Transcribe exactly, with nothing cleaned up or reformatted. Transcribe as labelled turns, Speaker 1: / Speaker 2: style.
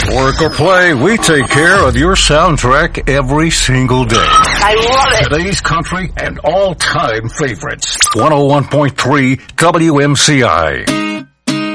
Speaker 1: Work or play, we take care of your soundtrack every single day.
Speaker 2: I love it.
Speaker 1: Today's country and all-time favorites. one oh one point three W M C I.